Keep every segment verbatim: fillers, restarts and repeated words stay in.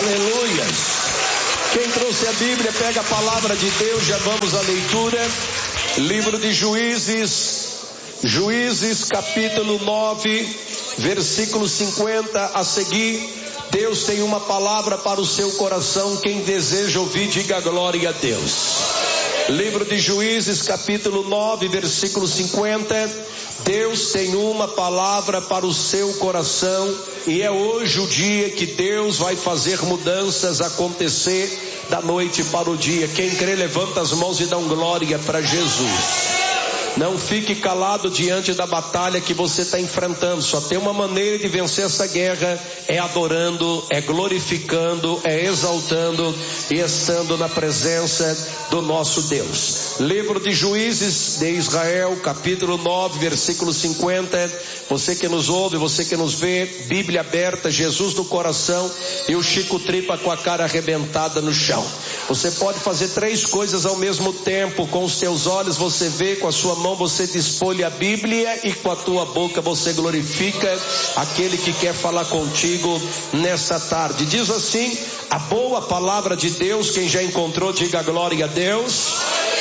Aleluia. Quem trouxe a Bíblia, pega a palavra de Deus, já vamos à leitura. Livro de Juízes, Juízes capítulo nove, versículo cinquenta a seguir. Deus tem uma palavra para o seu coração. Quem deseja ouvir, diga glória a Deus. Livro de Juízes capítulo nove, versículo cinquenta. Deus tem uma palavra para o seu coração, e é hoje o dia que Deus vai fazer mudanças acontecer da noite para o dia. Quem crê, levanta as mãos e dá um glória para Jesus. Não fique calado diante da batalha que você está enfrentando. Só tem uma maneira de vencer essa guerra: é adorando, é glorificando, é exaltando e estando na presença do nosso Deus. Livro de Juízes de Israel, capítulo nove, versículo cinquenta. Você que nos ouve, você que nos vê, Bíblia aberta, Jesus no coração e o Chico Tripa com a cara arrebentada no chão. Você pode fazer três coisas ao mesmo tempo. Com os teus olhos você vê, com a sua mão você dispõe a Bíblia, e com a tua boca você glorifica aquele que quer falar contigo nessa tarde. Diz assim a boa palavra de Deus. Quem já encontrou, diga glória a Deus.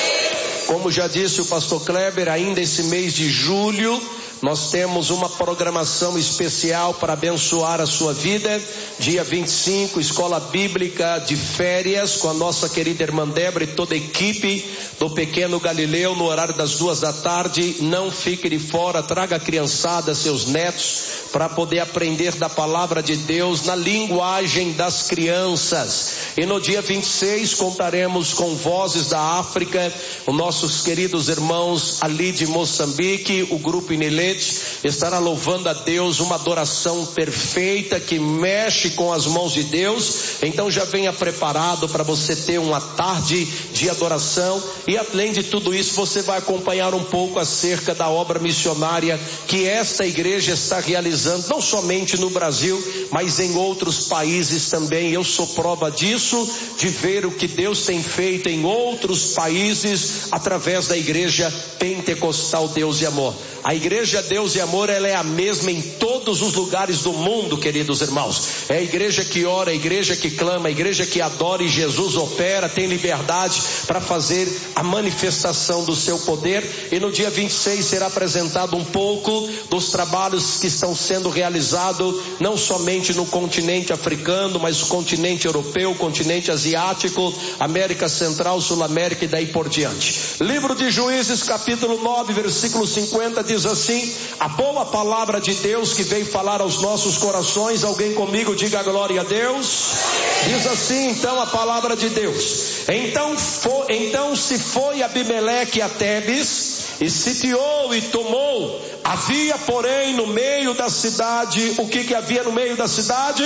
Como já disse o pastor Kleber, ainda esse mês de julho nós temos uma programação especial para abençoar a sua vida. Dia vinte e cinco, escola bíblica de férias com a nossa querida irmã Débora e toda a equipe do Pequeno Galileu, no horário das duas da tarde. Não fique de fora, traga a criançada, seus netos, para poder aprender da palavra de Deus na linguagem das crianças. E no dia vinte e seis contaremos com Vozes da África, os nossos queridos irmãos ali de Moçambique, o grupo Inilete estará louvando a Deus, uma adoração perfeita que mexe com as mãos de Deus. Então já venha preparado para você ter uma tarde de adoração, e além de tudo isso você vai acompanhar um pouco acerca da obra missionária que esta igreja está realizando, não somente no Brasil, mas em outros países também. Eu sou prova disso, de ver o que Deus tem feito em outros países através da igreja pentecostal Deus e Amor. A igreja Deus e Amor, ela é a mesma em todos os lugares do mundo, queridos irmãos. É a igreja que ora, a igreja que clama, a igreja que adora, e Jesus opera, tem liberdade para fazer a manifestação do seu poder. E no dia vinte e seis será apresentado um pouco dos trabalhos que estão sendo realizados, não somente no continente africano, mas no continente europeu, continente asiático, América Central, Sul América e daí por diante. Livro de Juízes capítulo nove, versículo cinquenta, diz assim a boa palavra de Deus que veio falar aos nossos corações. Alguém comigo, diga glória a Deus. Diz assim então a palavra de Deus: Então, foi, então se foi Abimeleque a Tebes e sitiou e tomou. Havia porém no meio da cidade, o que que havia no meio da cidade?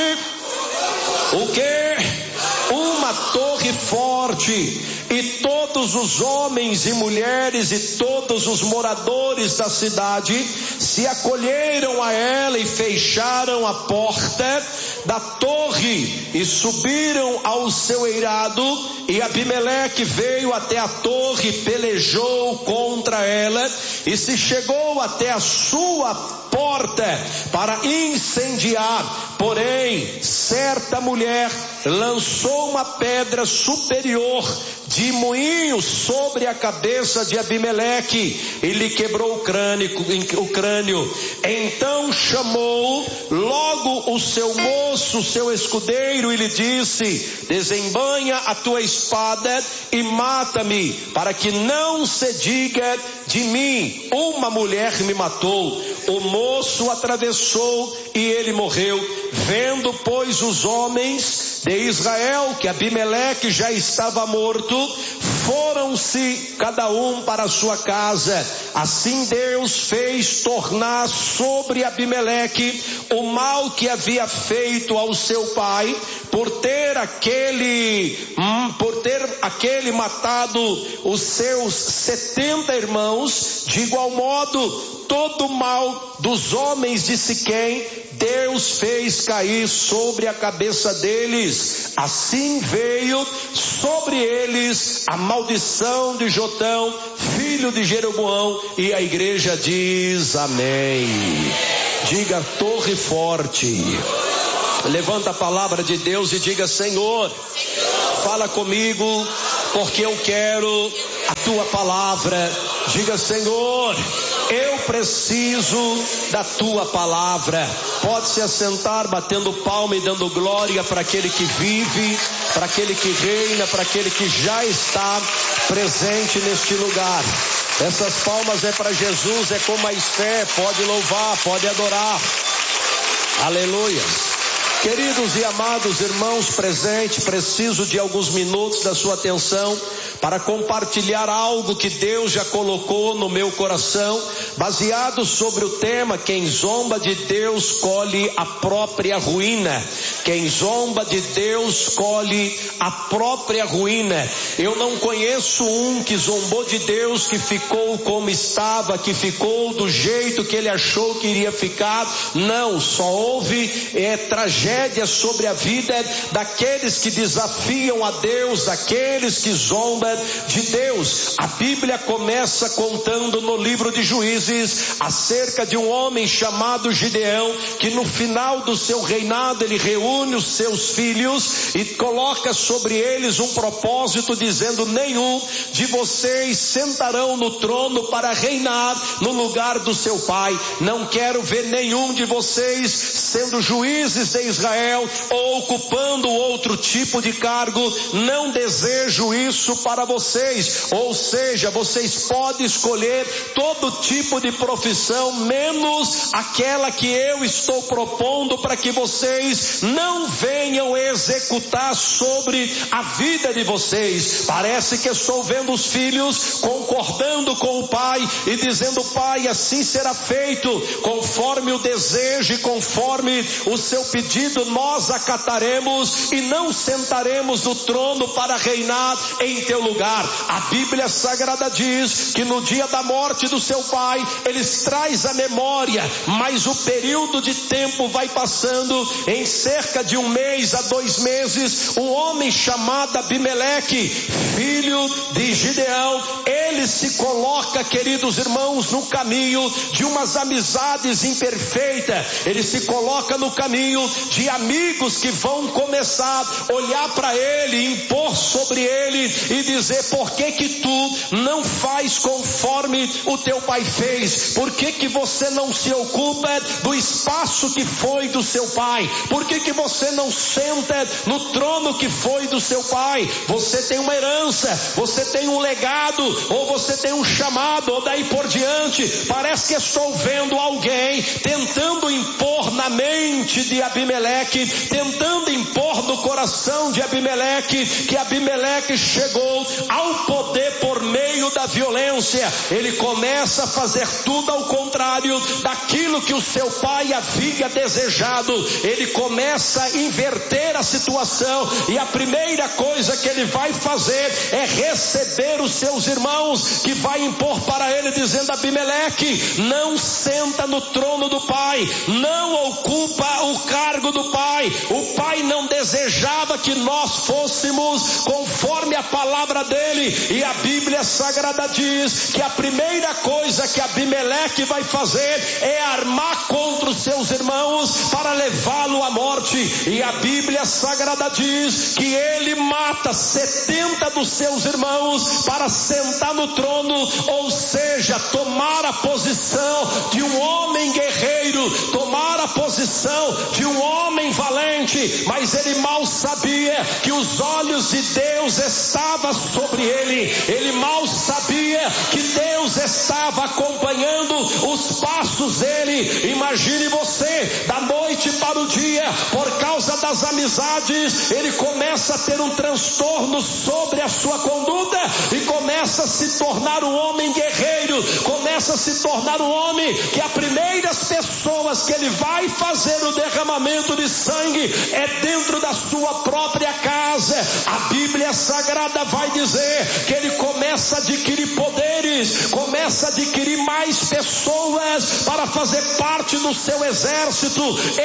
O que? Uma torre forte, e todos os homens e mulheres e todos os moradores da cidade se acolheram a ela e fecharam a porta da torre e subiram ao seu eirado. E Abimeleque veio até a torre, pelejou contra ela e se chegou até a sua porta para incendiar. Porém, certa mulher lançou uma pedra superior de moinho sobre a cabeça de Abimeleque e lhe quebrou o crânio, o crânio. Então chamou logo o seu moço, seu escudeiro, e lhe disse: desembanha a tua espada e mata-me, para que não se diga de mim, uma mulher me matou. O moço atravessou e ele morreu. Vendo, pois, os homens de Israel que Abimeleque já estava morto, foram-se cada um para a sua casa. Assim Deus fez tornar sobre Abimeleque o mal que havia feito ao seu pai, por ter aquele, hum, por ter aquele matado os seus setenta irmãos. De igual modo, todo o mal dos homens de Siquém, Deus fez cair sobre a cabeça deles. Assim veio sobre eles a maldição de Jotão, filho de Jeroboão, e a igreja diz amém. Diga: torre forte. Levanta a palavra de Deus e diga: Senhor, fala comigo, porque eu quero a tua palavra. Diga: Senhor, eu preciso da tua palavra. Pode se assentar, batendo palma e dando glória para aquele que vive, para aquele que reina, para aquele que já está presente neste lugar. Essas palmas é para Jesus, é com mais fé. Pode louvar, pode adorar. Aleluia. Queridos e amados irmãos presentes, preciso de alguns minutos da sua atenção para compartilhar algo que Deus já colocou no meu coração, baseado sobre o tema: quem zomba de Deus colhe a própria ruína. Quem zomba de Deus colhe a própria ruína. Eu não conheço um que zombou de Deus, que ficou como estava, que ficou do jeito que ele achou que iria ficar. Não, só houve é, tragédia sobre a vida daqueles que desafiam a Deus, aqueles que zombam de Deus. A Bíblia começa contando no livro de Juízes acerca de um homem chamado Gideão, que no final do seu reinado ele reúne os seus filhos e coloca sobre eles um propósito, dizendo: nenhum de vocês sentarão no trono para reinar no lugar do seu pai. Não quero ver nenhum de vocês sendo juízes de Israel ou ocupando outro tipo de cargo. Não desejo isso para vocês. Ou seja, vocês podem escolher todo tipo de profissão, menos aquela que eu estou propondo para que vocês não venham executar sobre a vida de vocês. Parece que estou vendo os filhos concordando com o pai e dizendo: pai, assim será feito, conforme o desejo e conforme o seu pedido nós acataremos e não sentaremos no trono para reinar em teu lugar. A Bíblia Sagrada diz que no dia da morte do seu pai, eles traz a memória, mas o período de tempo vai passando. Em cerca de um mês a dois meses, um homem chamado Abimeleque, filho de Gideão, ele se coloca, queridos irmãos, no caminho de umas amizades imperfeitas. Ele se coloca no caminho de amigos que vão começar a olhar para ele, impor sobre ele e dizer: por que que tu não faz conforme o teu pai fez? Por que que você não se ocupa do espaço que foi do seu pai? Por que que você não senta no trono que foi do seu pai? Você tem uma herança, você tem um legado, ou você tem um chamado, ou daí por diante. Parece que estou vendo alguém tentando impor na mente de Abimeleque, tentando impor no coração de Abimeleque, que Abimeleque chegou ao poder por meio da violência. Ele começa a fazer tudo ao contrário daquilo que o seu pai havia desejado. Ele começa a inverter a situação, e a primeira coisa que ele vai fazer é receber os seus irmãos, que vai impor para ele, dizendo: Abimeleque, não senta no trono do pai, não ocupa o cargo do pai. O pai não desejava que nós fôssemos conforme a palavra dele, e a Bíblia Sagrada diz que a primeira coisa que Abimeleque vai fazer é armar contra os seus irmãos para levá-lo à morte. E a Bíblia Sagrada diz que ele mata setenta dos seus irmãos para sentar no trono, ou seja, tomar a posição de um homem guerreiro, tomar a posição de um homem valente. Mas ele mal sabia que os olhos de Deus estavam sobre ele. Ele mal sabia que Deus estava acompanhando os passos dele. Imagine você, da noite para o dia, por causa das amizades, ele começa a ter um transtorno sobre a sua conduta e começa a se tornar um homem guerreiro, começa a se tornar um homem que as primeiras pessoas que ele vai fazer o derramamento de sangue é dentro da sua própria casa. A Bíblia Sagrada vai dizer que ele começa a adquirir poderes, começa a adquirir mais pessoas para fazer parte do seu exército.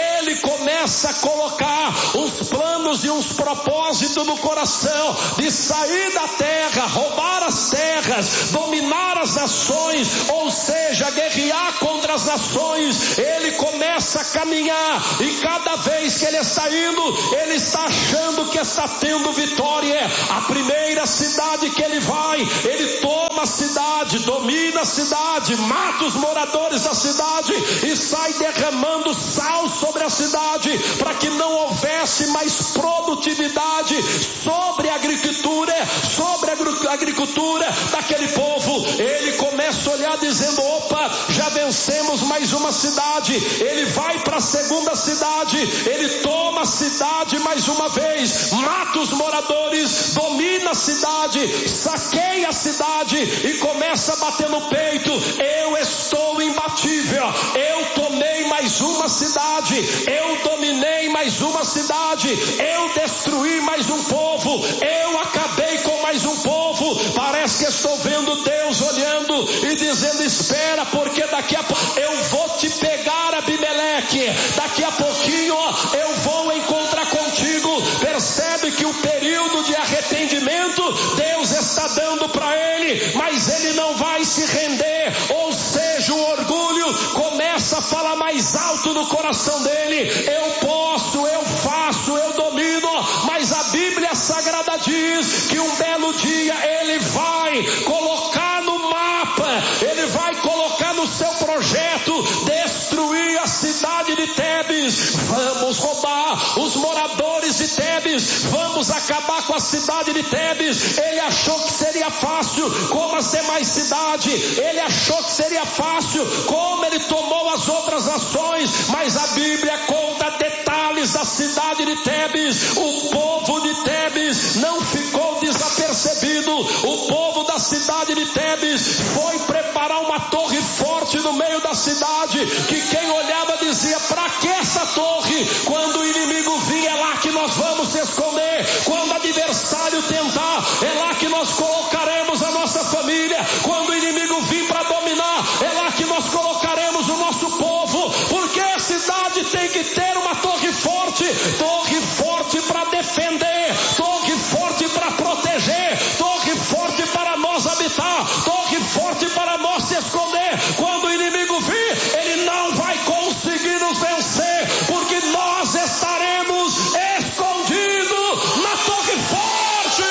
ele começa a colocar uns planos e uns propósitos no coração de sair da terra, roubar as terras, dominar as nações, ou seja, guerrear contra as nações. Ele começa a caminhar, e cada vez que ele está indo, ele está achando que está tendo vitória. A primeira cidade que ele vai, ele toma a cidade, domina a cidade, mata os moradores da cidade e sai derramando sal sobre a cidade, para que não houvesse mais produtividade sobre a agricultura, sobre a agricultura daquele povo. Ele começa a olhar dizendo: opa, já vencemos mais uma cidade. Ele vai para a segunda cidade, ele toma a cidade mais uma vez, mata os moradores, domina a cidade, saqueia a cidade e começa a bater no peito: eu estou imbatível, eu tomei mais uma cidade, eu dominei mais uma cidade, eu destruí mais um povo, eu acabei com mais um povo. Parece que estou vendo Deus olhando e dizendo: espera, porque daqui a pouco eu vou te pegar, Abimeleque, daqui a pouquinho eu vou encontrar contigo. Percebe que o período de arrependimento Deus está dando para ele, mas ele não vai se render. Ou seja, o orgulho começa a falar mais alto no coração dele: eu posso, eu faço, eu domino. Mas a Bíblia Sagrada diz que um belo dia ele vai colocar no mapa, ele vai colocar no seu projeto destruir a cidade de Tebes. Vamos roubar os moradores de Tebes, vamos acabar com a cidade de Tebes. Ele achou que seria fácil, como as demais cidades. Ele achou que seria fácil, como ele tomou as outras nações. Mas a Bíblia conta detalhes da cidade de Tebes. O povo de Tebes não ficou desapercebido. O povo da cidade de Tebes foi preparar uma torre forte no meio da cidade, que quem olhava dizia: para que essa torre? Quando o inimigo vir, é lá que nós vamos se esconder. Quando o adversário tentar, é lá que nós colocaremos a nossa família. Quando o inimigo vir para dominar, é lá que nós colocaremos o nosso povo. Porque a cidade tem que ter uma torre forte, torre forte para defender, torre forte para proteger, torre forte para nós habitar, torre forte para nós se esconder. Quando o inimigo vir, ele não vai conseguir nos vencer, porque nós estaremos escondidos na torre forte.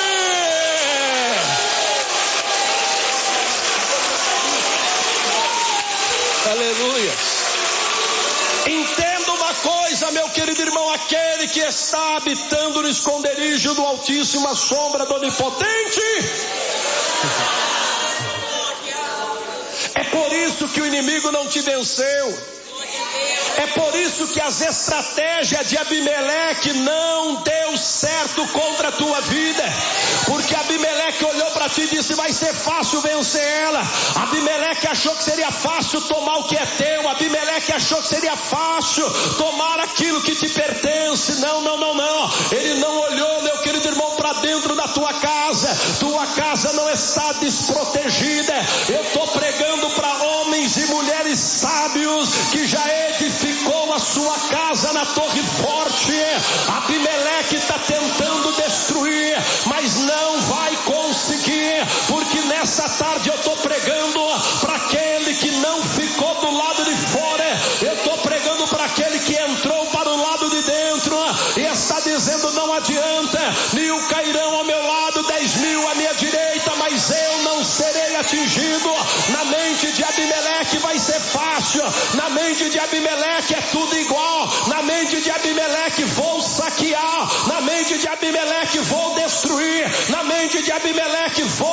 Aleluia. Entenda uma coisa, meu querido irmão: aquele que está habitando no esconderijo do Altíssimo, a sombra do Onipotente, é por isso que o inimigo não te venceu. É por isso que as estratégias de Abimeleque não deu certo contra a tua vida. Porque Abimeleque olhou para ti e disse: vai ser fácil vencer ela. Abimeleque achou que seria fácil tomar o que é teu. Abimeleque achou que seria fácil tomar aquilo que te pertence. Não, não, não, não. Ele não olhou, meu querido irmão, para dentro da tua casa. Tua casa não está desprotegida. Eu estou pregando para homens e mulheres sábios que já edificou a sua casa na torre forte. Abimeleque está tentando destruir, mas não vai conseguir, porque nessa tarde eu estou pregando para aquele que não ficou do lado de fora. Eu estou pregando para aquele que entrou para o lado de dentro e está dizendo: não adianta, mil cairão ao meu lado, dez mil à minha direita, mas eu não serei atingido. Na mente de Abimeleque vai ser fácil, na mente de Abimeleque é tudo igual, na mente de Abimeleque vou saquear, na mente de Abimeleque vou destruir, na mente de Abimeleque vou